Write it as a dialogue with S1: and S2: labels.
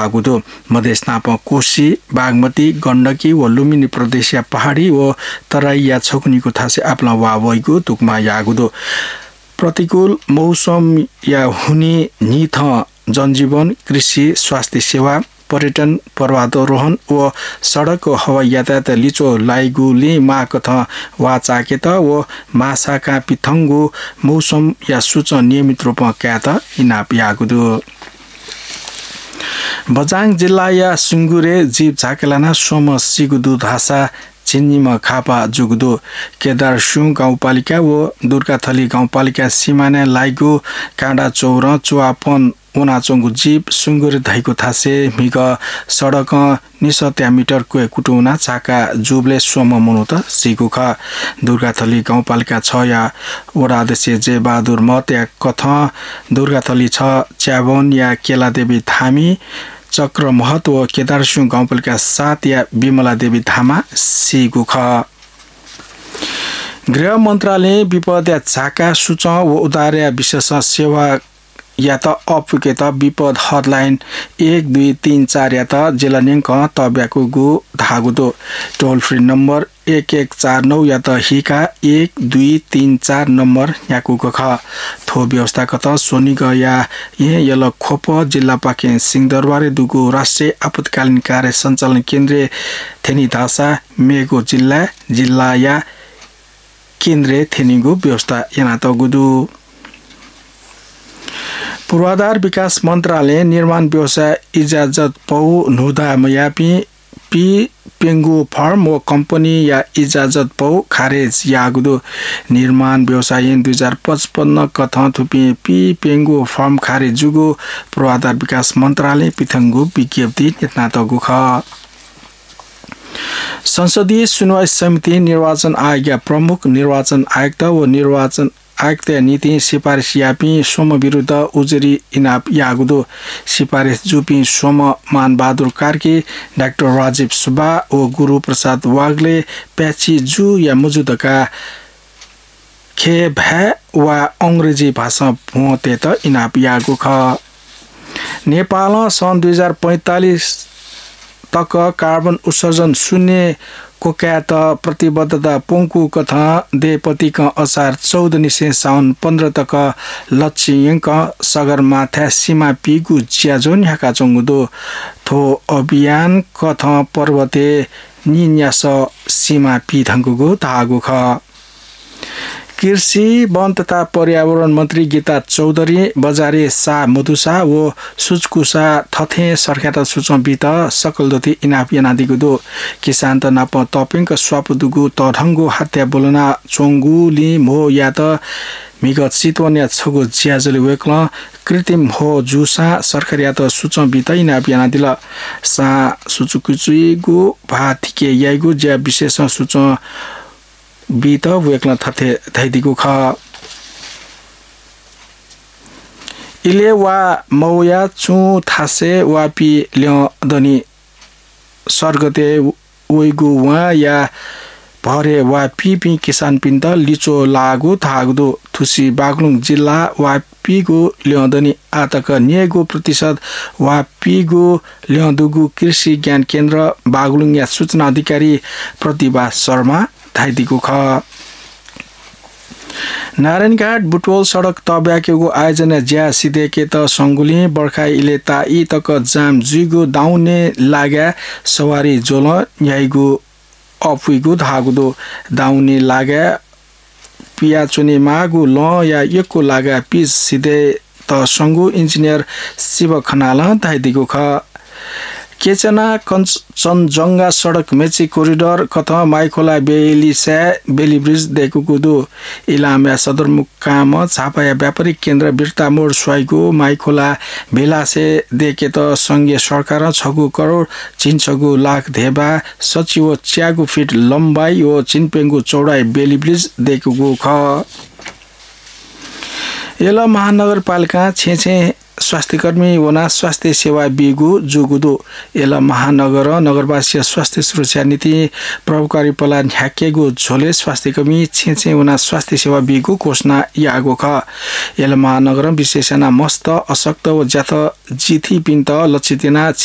S1: यागुदो मधेसनाप कोशी बागमती गण्डकी व लुम्बिनी प्रदेश या पहाडी व तराई या छकुनीको थासे आपला वावैको तुकमा यागुदो प्रतिकूल मौसम या हुने निथ जनजीवन कृषि स्वास्थ्य सेवा पर्यटन पर्वतारोहण व सडक हवाई यातायात लिचो लाइगुले मा कथ वा चाकेत व मासाका पिथङ्गो मौसम या सूच नियमित रूपमा क्यात इनाप यागुदो बजाङ जिल्ला या सुङ्गुरे जीव झाकेलाना सोम सिगुदु धासा चिन्नीमा खापा जुगदो केदारसुङ गाउँपालिका व दुर्गाथली गाउँपालिका सिमाना लाइगु काँडा चौर चुवापन उनाचोङको जीव सुङ्गुरे धैको थासे मिग सडक निसत्या मिटर कुए कुटुना चाका जुबले सोम मनुत सिगुख दुर्गाथली गाउँपालिका 6 या वडा अध्यक्ष जे बहादुर मत या कथ दुर्गाथली 6 च्यावन या केलादेवी थामी चक्र महत्व केदारसुङ गाउँपालिका 7 या विमला देवी धामा सिगुख गृह मन्त्रालय विपद या झाका सूच व उदार या विशेष सेवा या त अपुके त विपद हटलाइन 1234 या त जिल्लान्याङ्क तब्याको गु धागुदो टोल फ्री नम्बर 1149 या त हिका 1234 नम्बर याकु ख थो व्यवस्था कत सोनिग या यल खोप जिल्ला पाके सिंहदरबार दुगु राष्ट्रिय आपतकालीन कार्य सञ्चालन केन्द्र थेनी धासा मेगो जिल्ला या केन्द्र थेनीगु व्यवस्था याना त गुदु पूर्वाधार विकास मन्त्रालय निर्माण व्यवसाय इजाजत पौ नुदा मयापी पी पेंगु फर्म व कंपनी या इजाजत पौ खारेज यागुदो निर्माण व्यवसाय 2055 कथा थुपी पी पेंगु फर्म खारेज जुगु पूर्वाधार विकास मन्त्रालय पिथंगु विज्ञप्ति नेतना तगुख संसदीय सुनवाई समिति निर्वाचन आयोग या प्रमुख निर्वाचन आयुक्त व निर्वाचन आयुक्त नीति सिफारिस यापी सोम विरुद्ध उजुरी इनाप यागुदो सिफारिस जुपी सोम मानबहादुर कार्की डाक्टर राजीव सुब्बा व गुरु प्रसाद वाग्ले प्याची जु या मजुदका खे भ्या वा अंग्रेजी भाषा भोते त इनाप यागु ख नेपाल सन् 2045 तक कार्बन उत्सर्जन शून्य कोक्यात प्रतिबद्धता पोंकु कथा देपतिका असार 14 निसे साउन 15 तक लक्ष्यङ्क सगरमाथा सीमा पिगु ज्याजोन ह्याका चंगुदो थो अभियान कथा पर्वते निन्यास सीमा पिथंगुगु धागु ख कृषि वन तथा पर्यावरण मन्त्री गीता चौधरी बजारे सा मधुसा व सुचकुसा थथे सरकार सुचबित सकलदति इनाप यानादिगुदो किसान त नाप तपिङ स्वापुदुगु तढंगु हत्या बोलना चोंगुली मो या त मिगत सितवन्या छगु ज्याजले वेक्ल कृत्रिम हो जुसा सरकार या त सुचबित इनाप यानादिल सा सुचुकुचुगु भाथिके याइगु ज्या विशेष सुच बीत वेक्न थथे धैदिगु ख इले वा मौया चु थासे वापी ल्यदनी सर्गते ओइगु वा या भरे वा पिपि किसान पिन्त लिचो लागु थागदो थुसी बागलुङ जिल्ला वा पिगु ल्यदनी आतक नियगु प्रतिशत वा पिगु ल्यदुगु कृषि ज्ञान केन्द्र बागलुङ या सूचना अधिकारी प्रतिभा शर्मा धाइदिगु ख नारायणघाट बुटवल सडक तब्याकेगु आयोजना ज्या सिदेके त संगुली बर्खा इले ताई तक जाम जुइगु दाउने लाग्या सवारी जोल न्याइगु अपुइगु धागुदो दाउने लाग्या पिया चुने मागु ल या यको लाग्या पिस सिधे त संगु इन्जिनियर शिव खनाल धाइदिगु ख केचना कञ्चनजङ्घा सडक मेची कोरिडोर कथा माइखोला बेलिसा बेली ब्रिज देखुकुदु इलाम सदरमुकाम छापाया व्यापारिक केन्द्र बिर्ता मोड स्वाइगु माइखोला बेलासे देखे त संघीय सरकार 6 करोड 6 लाख धेबा सचिव च्यागु फिट लम्बाई ओ चिनपेंगु चौडाई बेली ब्रिज देखुगु ख एला महानगरपालिका छेछे स्वास्थ्यकर्मी वना स्वास्थ्य सेवा बिगु जुगुदो एला महानगर नगरवासी स्वास्थ्य सुरक्षा नीति प्रभावकारी पला ह्याकेगु झोले स्वास्थ्यकर्मी छेछे वना स्वास्थ्य सेवा बिगु घोषणा यागो ख एला महानगर विशेषना मस्त अशक्त व जात जिथि पिन्त लक्षितना